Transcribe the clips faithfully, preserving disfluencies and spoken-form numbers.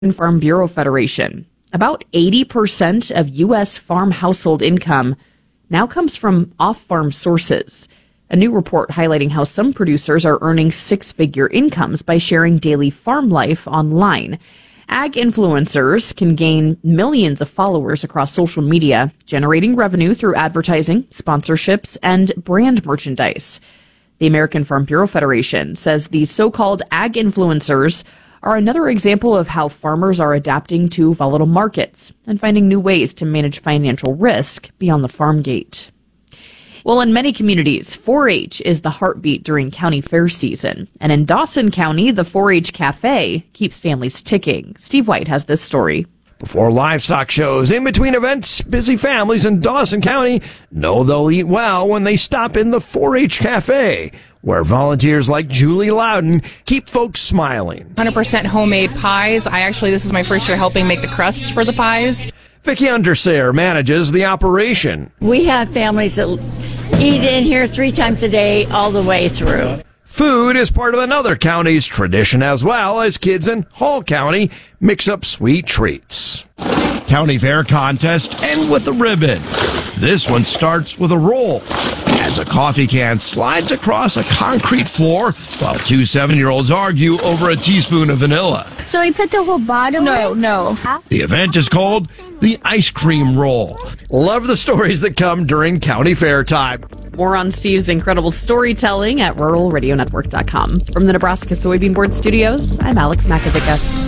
Farm Bureau Federation. About eighty percent of U S farm household income now comes from off-farm sources. A new report highlighting how some producers are earning six-figure incomes by sharing daily farm life online. Ag influencers can gain millions of followers across social media, generating revenue through advertising, sponsorships, and brand merchandise. The American Farm Bureau Federation says these so-called ag influencers are another example of how farmers are adapting to volatile markets and finding new ways to manage financial risk beyond the farm gate. Well, in many communities, four H is the heartbeat during county fair season. And in Dawson County, the four H Cafe keeps families ticking. Steve White has this story. Before livestock shows, in between events, busy families in Dawson County know they'll eat well when they stop in the four H Cafe, where volunteers like Julie Loudon keep folks smiling. one hundred percent homemade pies. I actually, this is my first year helping make the crusts for the pies. Vicki Undersayer manages the operation. We have families that eat in here three times a day all the way through. Food is part of another county's tradition, as well as kids in Hall County mix up sweet treats. County fair contest end with a ribbon. This one starts with a roll, as a coffee can slides across a concrete floor while two seven-year-olds argue over a teaspoon of vanilla. So we put the whole bottom? No, no. The event is called the Ice Cream Roll. Love the stories that come during county fair time. More on Steve's incredible storytelling at rural radio network dot com. From the Nebraska Soybean Board Studios, I'm Alex Makovica.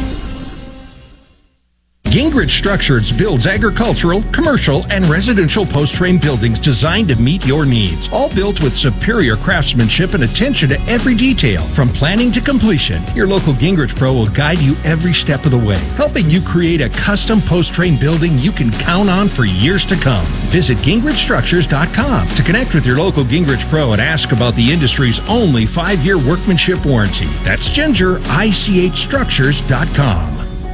Gingrich Structures builds agricultural, commercial, and residential post-frame buildings designed to meet your needs. All built with superior craftsmanship and attention to every detail, from planning to completion. Your local Gingrich Pro will guide you every step of the way, helping you create a custom post-frame building you can count on for years to come. Visit gingrich structures dot com to connect with your local Gingrich Pro and ask about the industry's only five-year workmanship warranty. That's ginger I C H structures dot com.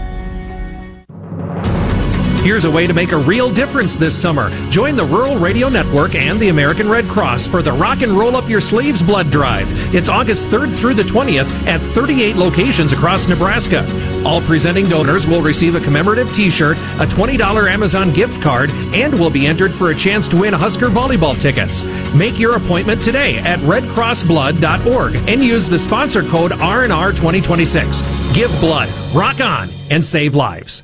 Here's a way to make a real difference this summer. Join the Rural Radio Network and the American Red Cross for the Rock and Roll Up Your Sleeves Blood Drive. It's August third through the twentieth at thirty-eight locations across Nebraska. All presenting donors will receive a commemorative t-shirt, a twenty dollars Amazon gift card, and will be entered for a chance to win Husker volleyball tickets. Make your appointment today at red cross blood dot org and use the sponsor code R N R twenty twenty-six. Give blood, rock on, and save lives.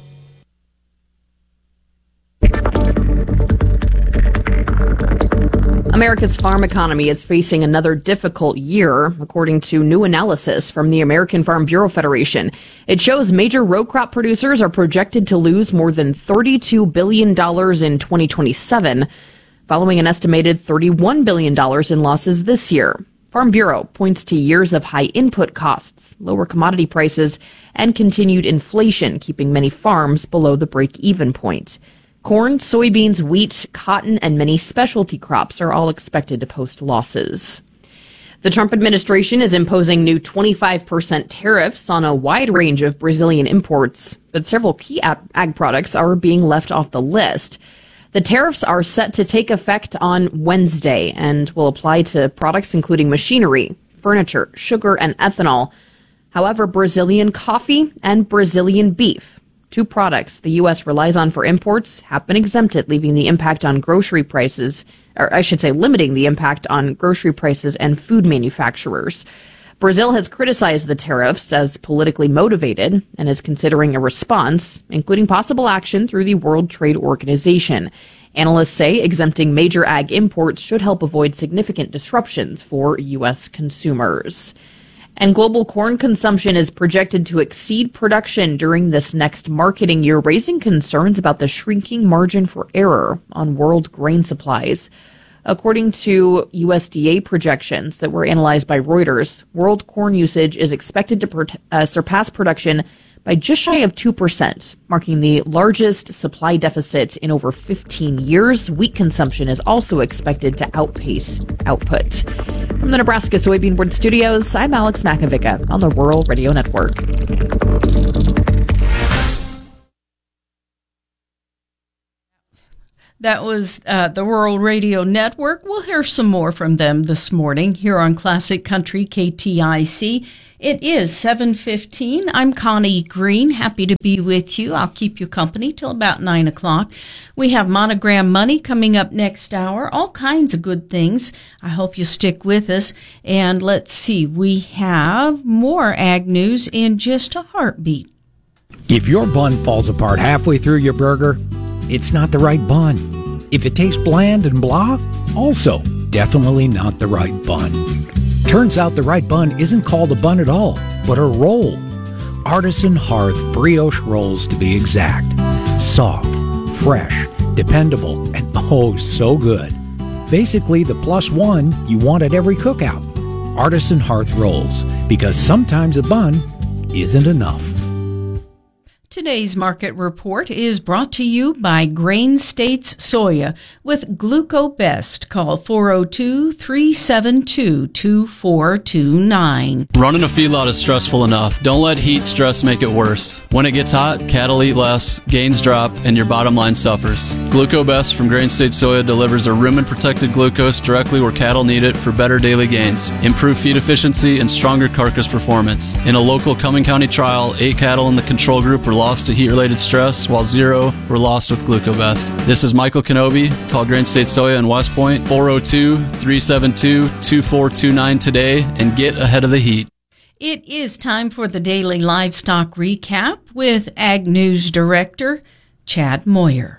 America's farm economy is facing another difficult year, according to new analysis from the American Farm Bureau Federation. It shows major row crop producers are projected to lose more than thirty-two billion dollars in twenty twenty-seven, following an estimated thirty-one billion dollars in losses this year. Farm Bureau points to years of high input costs, lower commodity prices, and continued inflation, keeping many farms below the break-even point. Corn, soybeans, wheat, cotton, and many specialty crops are all expected to post losses. The Trump administration is imposing new twenty-five percent tariffs on a wide range of Brazilian imports, but several key ag products are being left off the list. The tariffs are set to take effect on Wednesday and will apply to products including machinery, furniture, sugar, and ethanol. However, Brazilian coffee and Brazilian beef, two products the U S relies on for imports, have been exempted, leaving the impact on grocery prices, or I should say limiting the impact on grocery prices and food manufacturers. Brazil has criticized the tariffs as politically motivated and is considering a response, including possible action through the World Trade Organization. Analysts say exempting major ag imports should help avoid significant disruptions for U S consumers. And global corn consumption is projected to exceed production during this next marketing year, raising concerns about the shrinking margin for error on world grain supplies. According to U S D A projections that were analyzed by Reuters, world corn usage is expected to per- uh, surpass production by just shy of two percent, marking the largest supply deficit in over fifteen years. Wheat consumption is also expected to outpace output. From the Nebraska Soybean Board Studios, I'm Alex Makovica on the Rural Radio Network. That was uh, the Rural Radio Network. We'll hear some more from them this morning here on Classic Country K T I C. It is seven fifteen. I'm Connie Green. Happy to be with you. I'll keep you company till about nine o'clock. We have Monogram Money coming up next hour. All kinds of good things. I hope you stick with us. And let's see, we have more ag news in just a heartbeat. If your bun falls apart halfway through your burger, it's not the right bun. If it tastes bland and blah, also definitely not the right bun. Turns out the right bun isn't called a bun at all, but a roll. Artisan Hearth brioche rolls to be exact. Soft, fresh, dependable, and oh so good. Basically the plus one you want at every cookout. Artisan Hearth rolls, because sometimes a bun isn't enough. Today's market report is brought to you by Grain States Soya with GlucoBest. Call four oh two, three seven two, two four two nine. Running a feedlot is stressful enough. Don't let heat stress make it worse. When it gets hot, cattle eat less, gains drop, and your bottom line suffers. GlucoBest from Grain States Soya delivers a rumen-protected glucose directly where cattle need it for better daily gains, improved feed efficiency, and stronger carcass performance. In a local Cumming County trial, eight cattle in the control group were lost to heat-related stress, while zero were lost with GlucoBest. This is Michael Kenobi. Call Grain State Soya in West Point, four oh two, three seven two, two four two nine today and get ahead of the heat. It is time for the Daily Livestock Recap with Ag News Director Chad Moyer.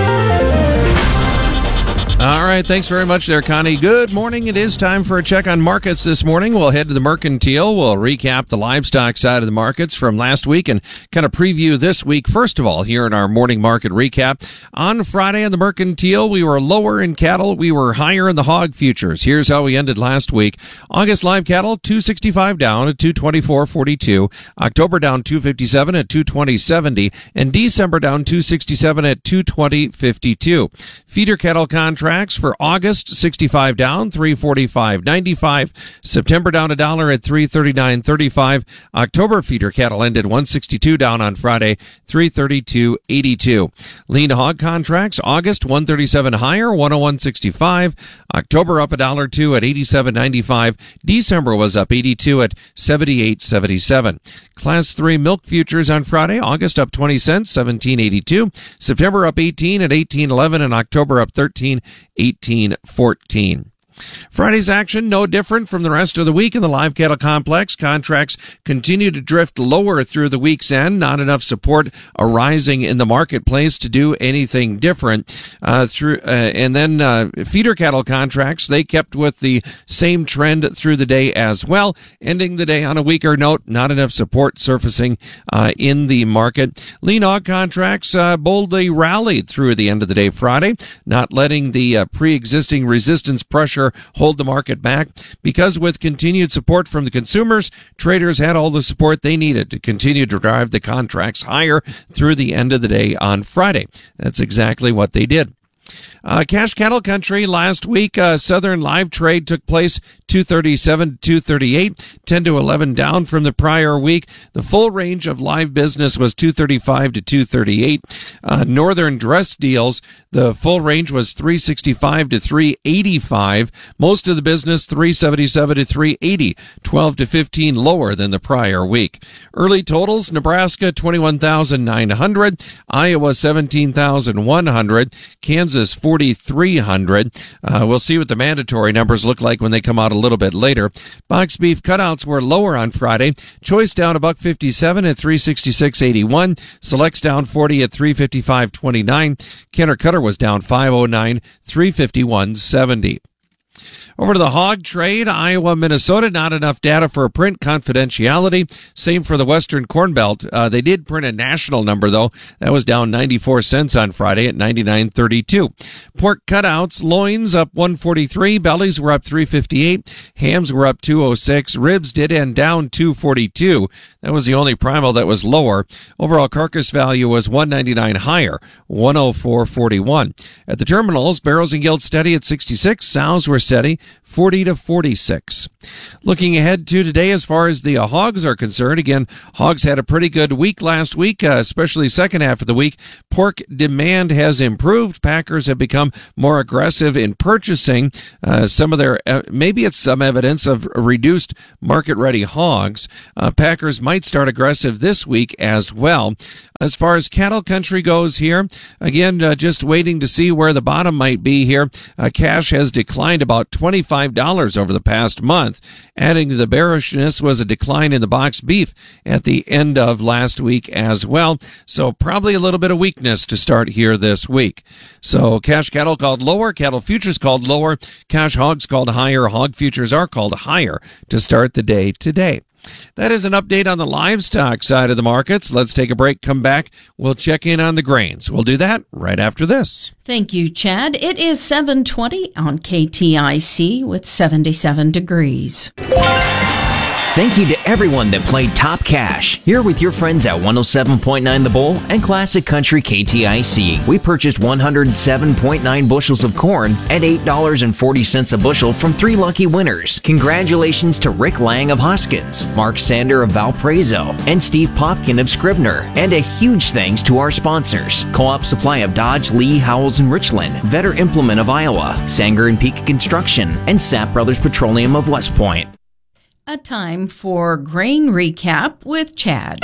All right, thanks very much there, Connie. Good morning. It is time for a check on markets this morning. We'll head to the Mercantile. We'll recap the livestock side of the markets from last week and kind of preview this week. First of all, here in our morning market recap, on Friday on the Mercantile, we were lower in cattle. We were higher in the hog futures. Here's how we ended last week. August live cattle, two sixty-five down at two twenty-four forty-two. October down two fifty-seven at two twenty seventy. And December down two sixty-seven at two twenty fifty-two. Feeder cattle contracts for August, sixty-five down, three forty-five ninety-five. September down a dollar at three thirty-nine thirty-five. October feeder cattle ended one sixty-two down on Friday, three thirty-two eighty-two. Lean hog contracts, August one thirty-seven higher, one oh one sixty-five. October up a dollar two at eighty-seven ninety-five. December was up eighty-two at seventy-eight seventy-seven. Class three milk futures on Friday, August up twenty cents, seventeen eighty-two. September up eighteen at eighteen eleven, and October up thirteen, eighteen fourteen. Friday's action, no different from the rest of the week in the live cattle complex. Contracts continue to drift lower through the week's end. Not enough support arising in the marketplace to do anything different. Uh, through uh, and then uh, feeder cattle contracts, they kept with the same trend through the day as well, ending the day on a weaker note. Not enough support surfacing uh, in the market. Lean hog contracts uh, boldly rallied through the end of the day Friday, not letting the uh, pre-existing resistance pressure hold the market back, because with continued support from the consumers, traders had all the support they needed to continue to drive the contracts higher through the end of the day on Friday. That's exactly what they did. Uh, cash cattle country last week, uh, Southern live trade took place two thirty-seven to two thirty-eight, ten to eleven down from the prior week. The full range of live business was two thirty-five to two thirty-eight. Uh, Northern dress deals, the full range was three sixty-five to three eighty-five. Most of the business three seventy-seven to three eighty, twelve to fifteen lower than the prior week. Early totals, Nebraska twenty-one thousand nine hundred, Iowa seventeen thousand one hundred, Kansas forty-three hundred. Uh, we'll see what the mandatory numbers look like when they come out a little bit later. Box beef cutouts were lower on Friday. Choice down a buck fifty-seven at three sixty-six eighty-one. Selects down forty at three fifty-five twenty-nine. Kenner Cutter was down five oh nine, three fifty-one seventy. Over to the hog trade, Iowa, Minnesota, not enough data for a print confidentiality. Same for the Western Corn Belt. Uh, they did print a national number, though. That was down ninety-four cents on Friday at ninety-nine thirty-two. Pork cutouts, loins up one forty-three, bellies were up three fifty-eight, hams were up two oh six, ribs did end down two forty-two. That was the only primal that was lower. Overall carcass value was one ninety-nine higher, one oh four forty-one. At the terminals, barrels and gilts steady at sixty-six, sows were steady, forty to forty-six. Looking ahead to today, as far as the uh, hogs are concerned, again, hogs had a pretty good week last week, uh, especially second half of the week. Pork demand has improved. Packers have become more aggressive in purchasing uh, some of their, uh, maybe it's some evidence of reduced market-ready hogs. Uh, Packers might start aggressive this week as well. As far as cattle country goes here, again, uh, just waiting to see where the bottom might be here. Uh, cash has declined about twenty-five dollars over the past month. Adding to the bearishness was a decline in the box beef at the end of last week as well. So probably a little bit of weakness to start here this week. So cash cattle called lower, cattle futures called lower, cash hogs called higher, hog futures are called higher to start the day today. That is an update on the livestock side of the markets. Let's take a break, come back. We'll check in on the grains. We'll do that right after this. Thank you, Chad. It is seven twenty on K T I C with seventy-seven degrees. Thank you to everyone that played Top Cash. Here with your friends at one oh seven point nine The Bull and Classic Country K T I C. We purchased one hundred seven point nine bushels of corn at eight dollars and forty cents a bushel from three lucky winners. Congratulations to Rick Lang of Hoskins, Mark Sander of Valparaiso, and Steve Popkin of Scribner. And a huge thanks to our sponsors: Co-op Supply of Dodge, Lee, Howells, and Richland, Vetter Implement of Iowa, Sanger and Peak Construction, and Sapp Brothers Petroleum of West Point. A time for grain recap with Chad.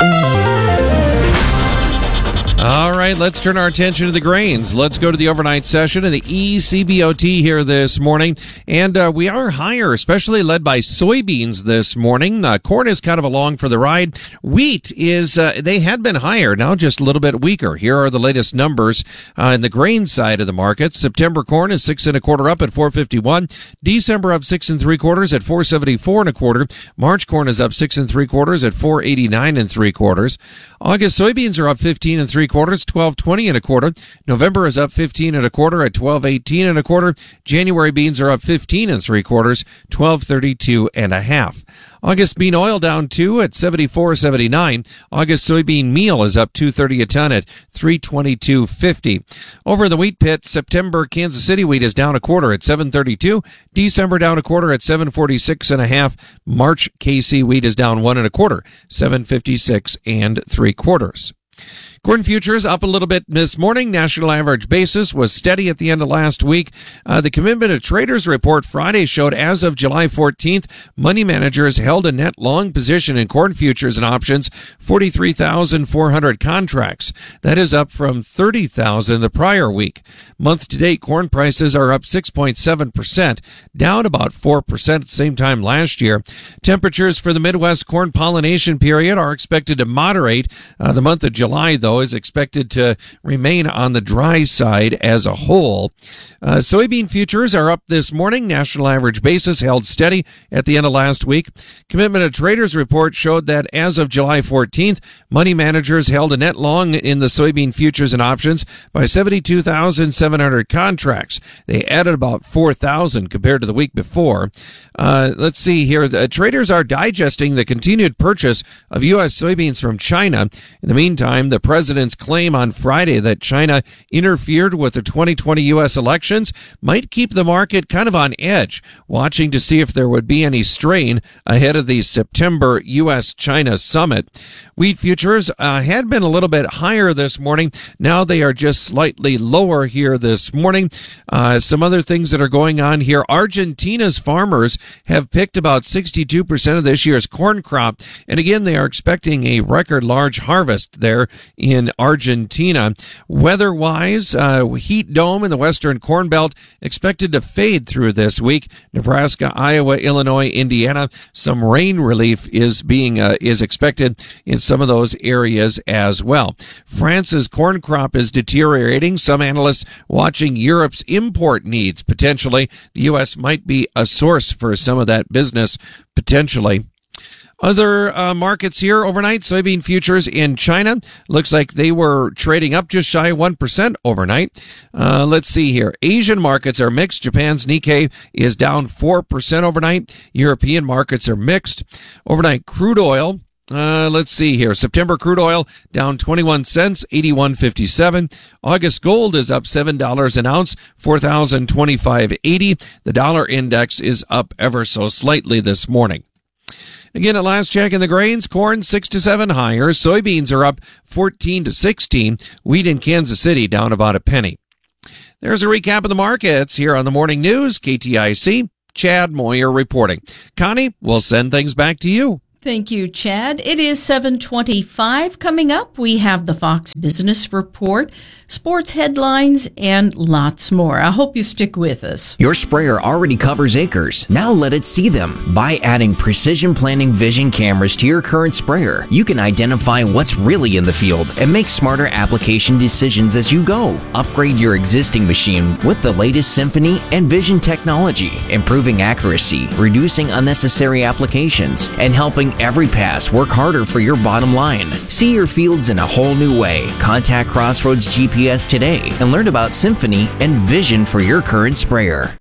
All right, let's turn our attention to the grains. Let's go to the overnight session in the E C B O T here this morning. And uh, we are higher, especially led by soybeans this morning. Uh, corn is kind of along for the ride. Wheat is, uh, they had been higher, now just a little bit weaker. Here are the latest numbers uh, in the grain side of the market. September corn is six and a quarter up at four fifty-one. December up six and three quarters at four seventy-four and a quarter. March corn is up six and three quarters at four eighty-nine and three quarters. August soybeans are up fifteen and three quarters, twelve twenty and a quarter. November is up fifteen and a quarter at twelve eighteen and a quarter. January beans are up fifteen and three quarters, twelve thirty-two and a half. August bean oil down two at seventy-four seventy-nine. August soybean meal is up two thirty a ton at three twenty-two fifty. Over in the wheat pit, September Kansas City wheat is down a quarter at seven thirty-two. December down a quarter at seven forty-six and a half. March K C wheat is down one and a quarter, seven fifty-six and three quarters. Corn futures up a little bit this morning. National average basis was steady at the end of last week. Uh, the Commitment of Traders report Friday showed as of July fourteenth, money managers held a net long position in corn futures and options, forty-three thousand four hundred contracts. That is up from thirty thousand the prior week. Month to date, corn prices are up six point seven percent, down about four percent at the same time last year. Temperatures for the Midwest corn pollination period are expected to moderate. Uh, the month of July, though, is expected to remain on the dry side as a whole. Uh, soybean futures are up this morning. National average basis held steady at the end of last week. Commitment of Traders report showed that as of July fourteenth, money managers held a net long in the soybean futures and options by seventy-two thousand seven hundred contracts. They added about four thousand compared to the week before. Uh, let's see here. The traders are digesting the continued purchase of U S soybeans from China. In the meantime, the president's claim on Friday that China interfered with the twenty twenty U S elections might keep the market kind of on edge, watching to see if there would be any strain ahead of the September U S China summit. Wheat futures uh, had been a little bit higher this morning. Now they are just slightly lower here this morning. Uh, some other things that are going on here. Argentina's farmers have picked about sixty-two percent of this year's corn crop. And again, they are expecting a record large harvest there in Argentina. Weather-wise, uh, heat dome in the western Corn Belt expected to fade through this week. Nebraska, Iowa, Illinois, Indiana, some rain relief is being uh, is expected in some of those areas as well. France's corn crop is deteriorating. Some analysts watching Europe's import needs. Potentially, the U S might be a source for some of that business, potentially. Other uh, markets here overnight, soybean futures in China. Looks like they were trading up just shy of one percent overnight. Uh, let's see here. Asian markets are mixed. Japan's Nikkei is down four percent overnight. European markets are mixed. Overnight crude oil Uh, let's see here. September crude oil down twenty-one cents, eighty-one fifty-seven. August gold is up seven dollars an ounce, four thousand twenty-five eighty. The dollar index is up ever so slightly this morning. Again, at last check in the grains, corn six to seven higher. Soybeans are up fourteen to sixteen. Wheat in Kansas City down about a penny. There's a recap of the markets here on the Morning News, K T I C. Chad Moyer reporting. Connie, we'll send things back to you. Thank you, Chad. It is seven twenty-five. Coming up, we have the Fox Business Report, sports headlines, and lots more. I hope you stick with us. Your sprayer already covers acres. Now let it see them. By adding Precision Planning Vision cameras to your current sprayer, you can identify what's really in the field and make smarter application decisions as you go. Upgrade your existing machine with the latest Symphony and Vision technology, improving accuracy, reducing unnecessary applications, and helping every pass work harder for your bottom line. See your fields in a whole new way. Contact Crossroads G P S today and learn about Symphony and Vision for your current sprayer.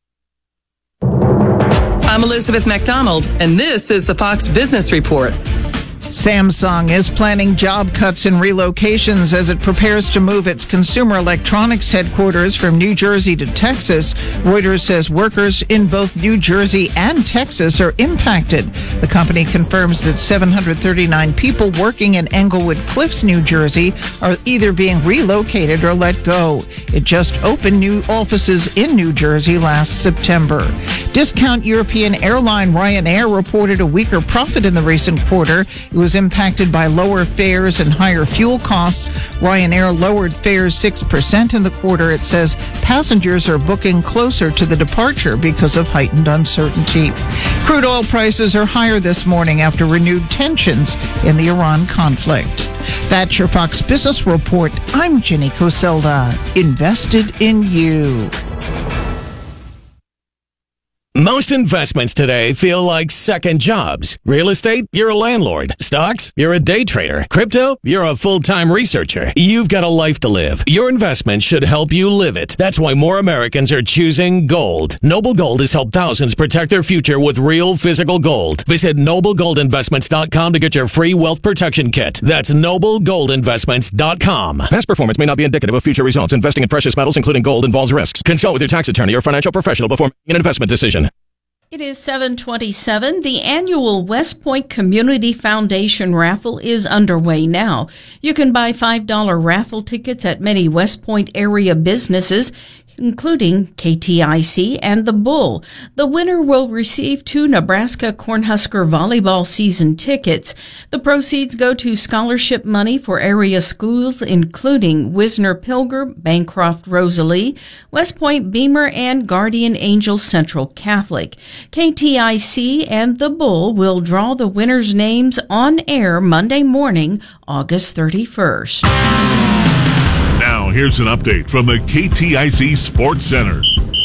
I'm Elizabeth McDonald, and this is the Fox Business Report. Samsung is planning job cuts and relocations as it prepares to move its consumer electronics headquarters from New Jersey to Texas. Reuters says workers in both New Jersey and Texas are impacted. The company confirms that seven hundred thirty-nine people working in Englewood Cliffs, New Jersey, are either being relocated or let go. It just opened new offices in New Jersey last September. Discount European airline Ryanair reported a weaker profit in the recent quarter. It was impacted by lower fares and higher fuel costs. Ryanair lowered fares six percent in the quarter. It says passengers are booking closer to the departure because of heightened uncertainty. Crude oil prices are higher this morning after renewed tensions in the Iran conflict. That's your Fox Business Report. I'm Jenny Coselda. Invested in you. Most investments today feel like second jobs. Real estate, you're a landlord. Stocks, you're a day trader. Crypto, you're a full-time researcher. You've got a life to live. Your investment should help you live it. That's why more Americans are choosing gold. Noble Gold has helped thousands protect their future with real physical gold. Visit noble gold investments dot com to get your free wealth protection kit. That's noble gold investments dot com. Past performance may not be indicative of future results. Investing in precious metals, including gold, involves risks. Consult with your tax attorney or financial professional before making an investment decision. It is seven twenty-seven. The annual West Point Community Foundation raffle is underway now. You can buy five dollar raffle tickets at many West Point area businesses, including K T I C and The Bull. The winner will receive two Nebraska Cornhusker volleyball season tickets. The proceeds go to scholarship money for area schools, including Wisner Pilger, Bancroft Rosalie, West Point Beamer, and Guardian Angel Central Catholic. K T I C and The Bull will draw the winners' names on air Monday morning, August thirty-first. Now, here's an update from the K T I C Sports Center.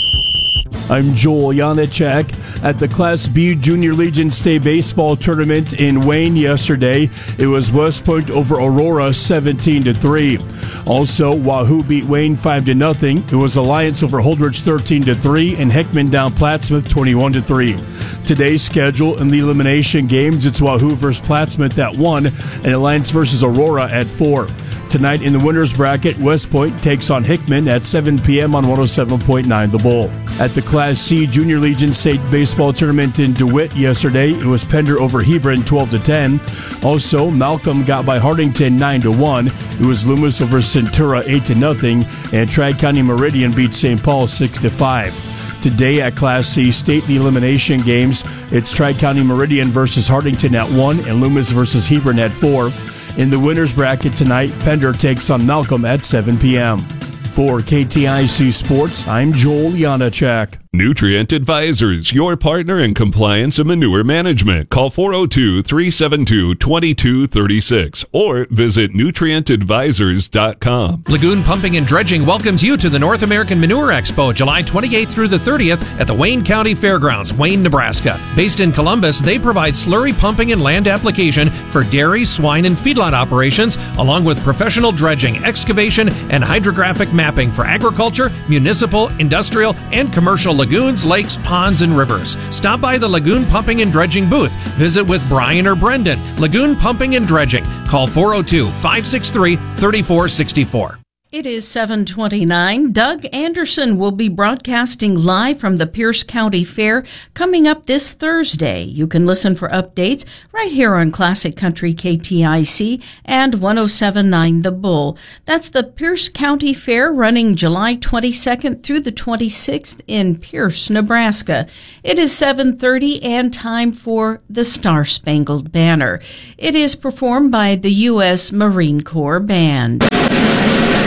I'm Joel Janacek. At the Class B Junior Legion State Baseball Tournament in Wayne yesterday, it was West Point over Aurora seventeen to three. Also, Wahoo beat Wayne five to nothing. It was Alliance over Holdrege thirteen to three, and Hickman down Plattsmouth twenty-one to three. Today's schedule in the elimination games, it's Wahoo versus Plattsmouth at one, and Alliance versus Aurora at four. Tonight in the winners bracket, West Point takes on Hickman at seven p.m. on one oh seven point nine The Bull. At the Class C Junior Legion State Baseball Tournament in DeWitt yesterday, it was Pender over Hebron twelve to ten. Also, Malcolm got by Hardington nine to one. It was Loomis over Centura eight to nothing, and Tri-County Meridian beat Saint Paul six to five. Today at Class C State in the elimination games, it's Tri-County Meridian versus Hardington at one and Loomis versus Hebron at four. In the winners bracket tonight, Pender takes on Malcolm at seven p.m. For K T I C Sports, I'm Joel Janacek. Nutrient Advisors, your partner in compliance and manure management. Call four oh two, three seven two, two two three six or visit nutrient advisors dot com. Lagoon Pumping and Dredging welcomes you to the North American Manure Expo, July twenty-eighth through the thirtieth at the Wayne County Fairgrounds, Wayne, Nebraska. Based in Columbus, they provide slurry pumping and land application for dairy, swine, and feedlot operations, along with professional dredging, excavation, and hydrographic mapping for agriculture, municipal, industrial, and commercial lagoons, lakes, ponds, and rivers. Stop by the Lagoon Pumping and Dredging booth. Visit with Brian or Brendan. Lagoon Pumping and Dredging. Call four oh two, five six three, three four six four. It is seven twenty-nine. Doug Anderson will be broadcasting live from the Pierce County Fair coming up this Thursday. You can listen for updates right here on Classic Country K T I C and one oh seven point nine The Bull. That's the Pierce County Fair running July twenty-second through the twenty-sixth in Pierce, Nebraska. It is seven thirty and time for the Star Spangled Banner. It is performed by the U S Marine Corps Band.